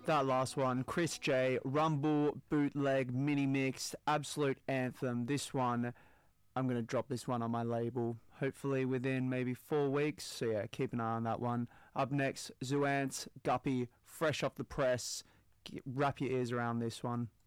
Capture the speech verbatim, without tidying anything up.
That last one, Chris J, Rumble Bootleg Mini Mix, absolute anthem. This one, I'm going to drop this one on my label, hopefully within maybe four weeks. So yeah, keep an eye on that one. Up next, Zuant, Guppy, fresh off the press. Get, wrap your ears around this one.